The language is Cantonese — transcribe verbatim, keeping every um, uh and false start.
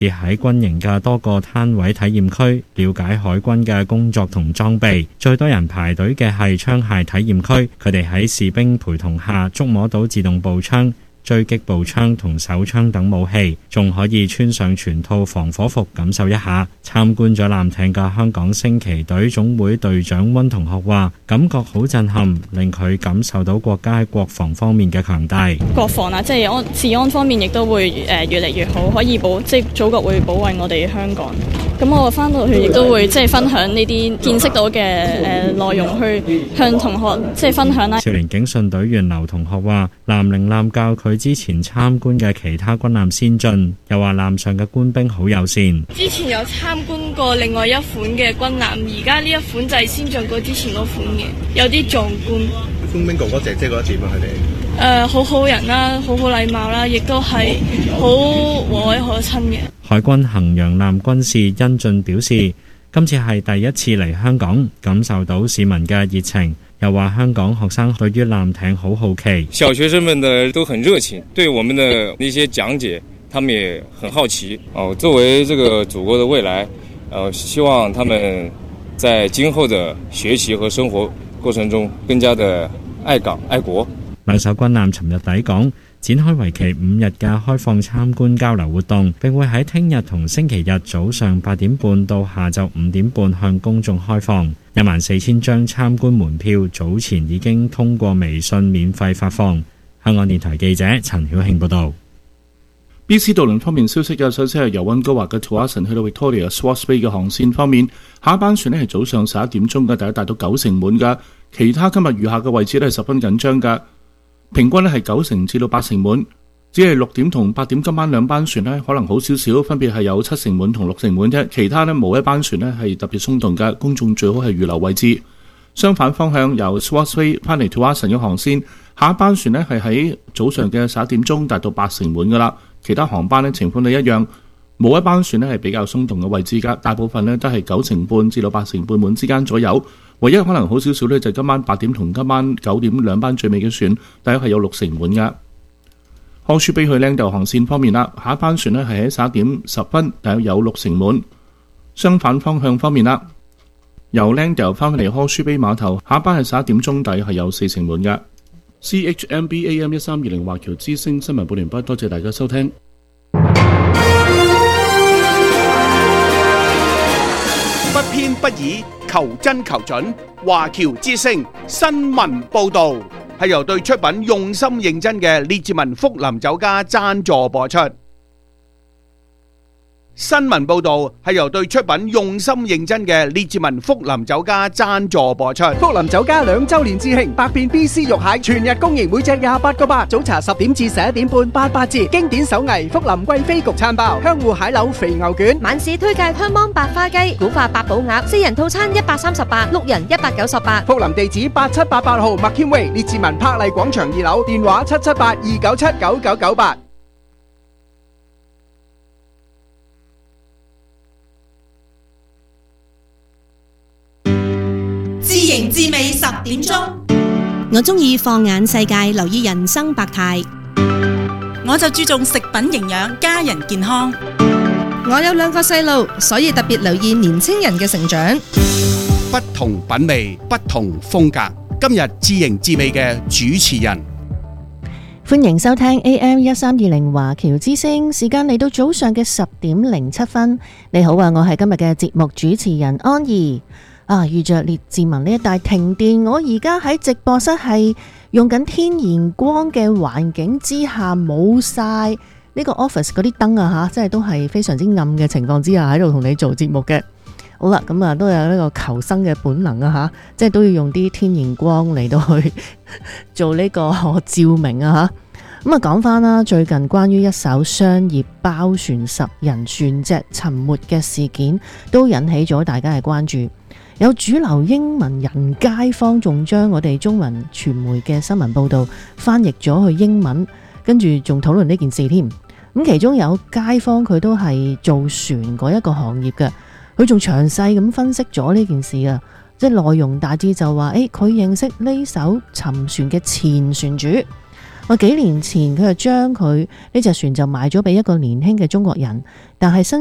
而喺軍營嘅多個攤位體驗區，了解海軍嘅工作同裝備。最多人排隊嘅係槍械體驗區，佢哋喺士兵陪同下觸摸到自動步槍、狙擊步槍同手槍等武器，仲可以穿上全套防火服感受一下。參觀咗艦艇嘅香港升旗隊總會隊長溫同學話，感覺好震撼，令佢感受到國家喺國防方面嘅強大。 國防啊，即係安治安方面亦都會誒越嚟越好，可以保即係祖國會保衛我哋香港。咁我翻到去亦都會即係分享呢啲見識到嘅誒內容，去向同學即係分享啦。 少年警訊隊員劉同學話，南寧艦較佢之前參觀嘅其他軍艦先進，又話艦上嘅官兵好友善。 之前有參觀過另外一款嘅軍艦，而家呢一款就係先進過之前嗰款嘅，有啲壯觀。 官兵哥哥姐姐覺得點啊？佢哋誒好好人啦，好好禮貌啦，亦都係好和藹可親嘅。 海軍衡陽艦軍士恩俊表示，今次係第一次嚟香港，感受到市民嘅熱情，又話香港學生對於艦艇好好奇。 小學生們的都很熱情，對我們的那些講解，他們也很好奇。哦，作為這個祖國的未來，呃，希望他們在今後的學習和生活過程中更加的愛港愛國。 兩艘軍艦尋日抵港，展開為期五日嘅開放參觀交流活動，並會喺聽日同星期日早上八點半到下晝五點半向公眾開放。一萬四千張參觀門票早前已經通過微信免費發放。香港電台記者陳曉慶報導。 B C 渡輪方面消息嘅，首先係由溫哥華嘅 Tsawwassen 去到 Victoria Swartz Bay 嘅航線方面，下一班船呢係早上十一點鐘嘅，大約達到九成滿㗎。其他今日餘下嘅位置都係十分緊張㗎。平均咧係九成至到八成滿，只係六點同八點今晚兩班船咧可能好少少，分別係有七成滿同六成滿啫。其他咧冇一班船咧係特別鬆動嘅，公眾最好係預留位置。相反方向由 Swartz Bay 翻嚟 Tsawwassen 嘅航線，下一班船咧係喺早上嘅十一點鐘達到八成滿噶啦。其他航班咧情況都一樣，冇一班船咧係比較鬆動嘅位置噶，大部分咧都係九成半至到八成半滿之間左右。唯一可能好少少呢，就係今晚八點同今晚九點兩班最尾嘅船，大約係有六成滿㗎。康舒比去靚豆航線方面啦，下一班船呢係喺十一點十分，大約有六成滿。相反方向方面啦，由靚豆翻返嚟康舒比碼頭，下一班係十一點鐘，大約係有四成滿㗎。C H M B A M 一三二零華僑之聲新聞報完畢，多謝大家收聽。 不偏不倚，求真求準。華僑之聲新聞報導係由對出品用心認真嘅列治文福林酒家贊助播出。新聞報導係由對出品用心認真嘅列治文福林酒家贊助播出。 福林酒家兩週年致慶，百變 B C 肉蟹全日供應，每隻廿八個八。早茶十點至十一點半，八八折。經典手藝福林貴妃焗餐包、香芋蟹柳肥牛卷。 晚市推介香芒白花雞、古法八寶鴨，四人套餐一百三十八，六人一百九十八。 福林地址八七八八號麥謙威列治文柏麗廣場二樓，電話七七八二九七九九九八。 知型知味十點鐘， 我中意放眼世界，留意人生百態。 我就注重食品營養，家人健康。 我有兩個細路，所以特別留意年青人嘅成長。 不同品味，不同風格。今日知型知味嘅主持人， 歡迎收聽 A M 一三二零華僑之聲，時間嚟到早上嘅十點零七分。你好啊，我係今日嘅節目主持人安怡。啊！遇着列治文呢一帶停電，我而家喺直播室係用緊天然光嘅環境之下，冇晒呢個 office 嗰啲燈啊吓，即係都係非常之暗嘅情況之下喺度同你做節目嘅。好啦，咁啊都有呢個求生嘅本能啊吓，即係都要用啲天然光嚟到去做呢個照明啊吓。咁啊講翻啦，最近關於一艘商業包船十人船隻沉沒嘅事件，都引起咗大家嘅關注。有主流英文人街坊仲將我哋中文傳媒嘅新聞報導翻譯咗去英文，跟住仲討論呢件事添。咁其中有街坊佢都係做船嗰一個行業嘅，佢仲詳細咁分析咗呢件事啊，即係內容大致就話，誒佢認識呢艘沉船嘅前船主。 話幾年前佢就將佢呢隻船就賣咗俾一個年輕嘅中國人，但係新